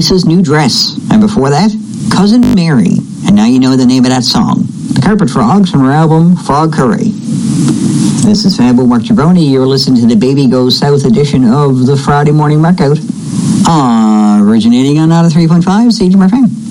Lisa's New Dress. And before that, Cousin Mary. And now you know the name of that song. The Carpet Frogs from her album Frog Curry. This is Fabo Mark Jabroni. You're listening to the Baby Goes South edition of the Friday Morning Markout. Originating on Nada 3.5 CGMR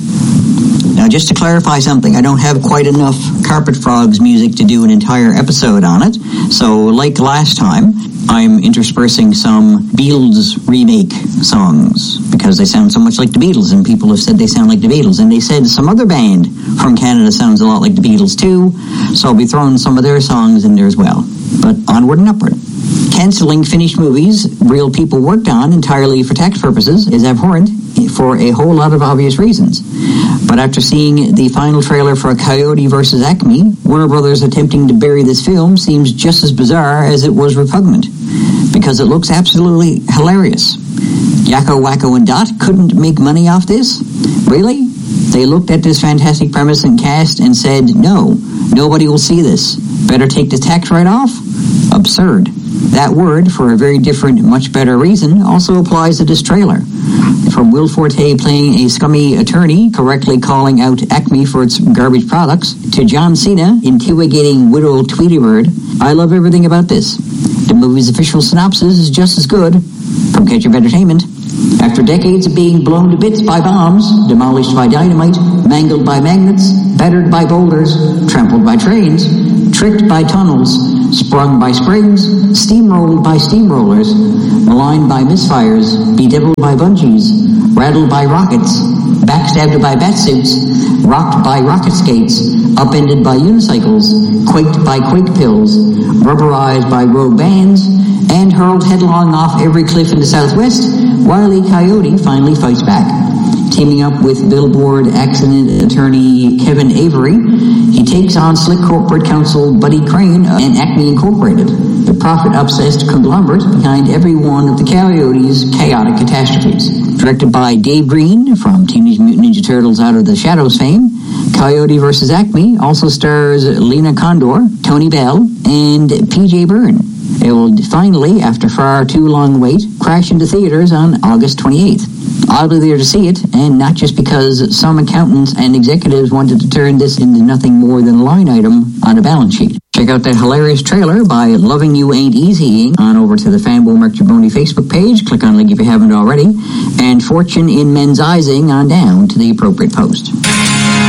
FM. Now, just to clarify something, I don't have quite enough Carpet Frogs music to do an entire episode on it. So, like last time, I'm interspersing some Beatles remake songs because they sound so much like the Beatles, and people have said they sound like the Beatles, and they said some other band from Canada sounds a lot like the Beatles too, so I'll be throwing some of their songs in there as well. But onward and upward. Cancelling finished movies real people worked on entirely for tax purposes is abhorrent for a whole lot of obvious reasons. But after seeing the final trailer for Coyote vs. Acme, Warner Brothers attempting to bury this film seems just as bizarre as it was repugnant, because it looks absolutely hilarious. Yakko, Wacko, and Dot couldn't make money off this? Really? They looked at this fantastic premise and cast and said, no, nobody will see this. Better take the tax write-off? Absurd. That word, for a very different, much better reason, also applies to this trailer. From Will Forte playing a scummy attorney, correctly calling out Acme for its garbage products, to John Cena interrogating widow Tweedybird, I love everything about this. The movie's official synopsis is just as good. From Ketchup Entertainment. After decades of being blown to bits by bombs, demolished by dynamite, mangled by magnets, battered by boulders, trampled by trains, tricked by tunnels, sprung by springs, steamrolled by steamrollers, maligned by misfires, bedeviled by bungees, rattled by rockets, backstabbed by batsuits, rocked by rocket skates, upended by unicycles, quaked by quake pills, rubberized by rogue bands, and hurled headlong off every cliff in the Southwest, Wile E. Coyote finally fights back. Teaming up with Billboard accident attorney Kevin Avery, he takes on slick corporate counsel Buddy Crane and Acme Incorporated, the profit-obsessed conglomerate behind every one of the Coyote's chaotic catastrophes. Directed by Dave Green from Teenage Mutant Ninja Turtles Out of the Shadows fame, Coyote vs. Acme also stars Lena Condor, Tony Bell, and PJ Byrne. It will finally, after far too long wait, crash into theaters on August 28th. I'll be there to see it, and not just because some accountants and executives wanted to turn this into nothing more than a line item on a balance sheet. Check out that hilarious trailer by Loving You Ain't Easy on over to the Fanboy Mark Jabroni Facebook page. Click on the link if you haven't already. And Fortune in Men's Eyesing on down to the appropriate post.